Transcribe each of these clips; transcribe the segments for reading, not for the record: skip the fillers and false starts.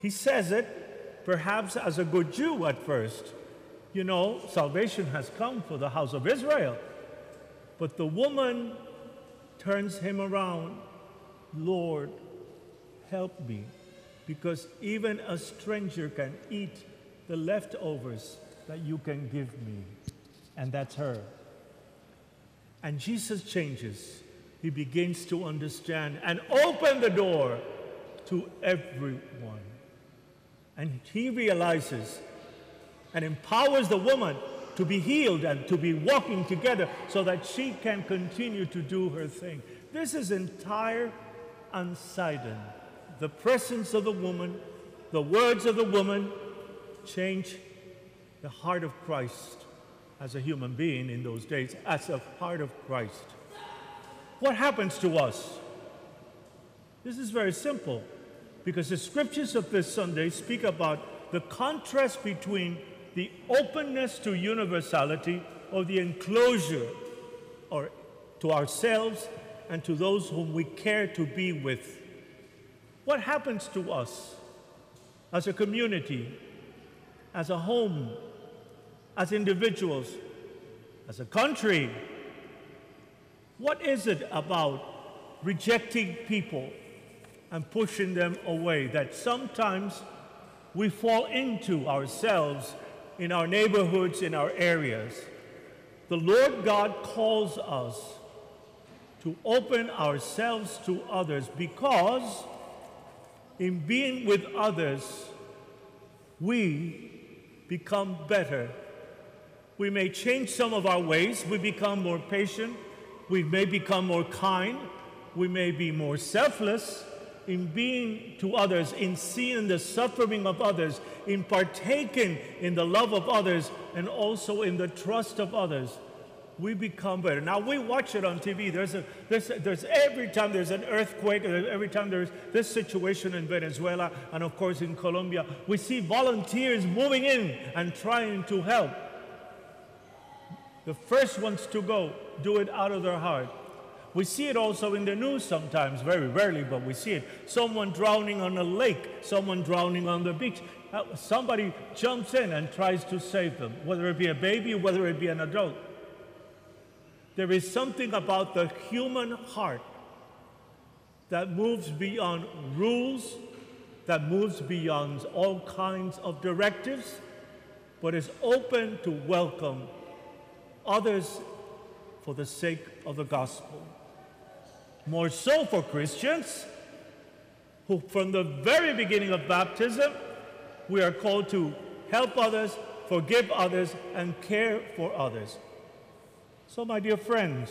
He says it perhaps as a good Jew at first. You know, salvation has come for the house of Israel. But the woman turns him around. Lord, help me, because even a stranger can eat the leftovers that you can give me. And that's her. And Jesus changes. He begins to understand and open the door to everyone. And he realizes and empowers the woman to be healed and to be walking together so that she can continue to do her thing. This is entire and Sidon. The presence of the woman, the words of the woman change the heart of Christ as a human being in those days, as the heart of Christ. What happens to us? This is very simple, because the scriptures of this Sunday speak about the contrast between the openness to universality or the enclosure or to ourselves and to those whom we care to be with. What happens to us as a community, as a home, as individuals, as a country? What is it about rejecting people and pushing them away that sometimes we fall into ourselves in our neighborhoods, in our areas? The Lord God calls us to open ourselves to others, because in being with others, we become better. We may change some of our ways. We become more patient. We may become more kind. We may be more selfless in being to others, in seeing the suffering of others, in partaking in the love of others, and also in the trust of others. We become better. Now, we watch it on TV. There's every time there's an earthquake, every time there's this situation in Venezuela, and of course in Colombia, we see volunteers moving in and trying to help. The first ones to go do it out of their heart. We see it also in the news sometimes, very rarely, but we see it. Someone drowning on a lake, someone drowning on the beach. Somebody jumps in and tries to save them, whether it be a baby, whether it be an adult. There is something about the human heart that moves beyond rules, that moves beyond all kinds of directives, but is open to welcome others for the sake of the gospel. More so for Christians, who from the very beginning of baptism, we are called to help others, forgive others, and care for others. So, my dear friends,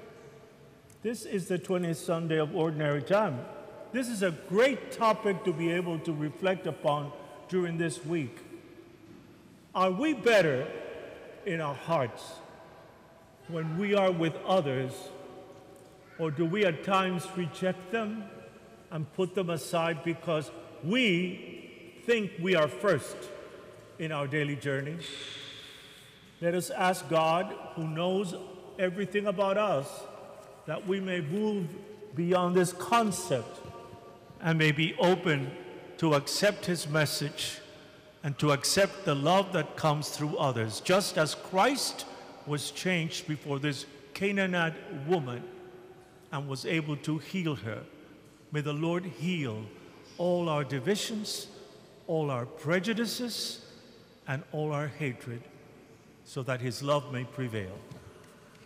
this is the 20th Sunday of Ordinary Time. This is a great topic to be able to reflect upon during this week. Are we better in our hearts when we are with others, or do we at times reject them and put them aside because we think we are first in our daily journey? Let us ask God, who knows everything about us, that we may move beyond this concept and may be open to accept his message and to accept the love that comes through others, just as Christ was changed before this Canaanite woman and was able to heal her. May the Lord heal all our divisions, all our prejudices, and all our hatred, so that his love may prevail.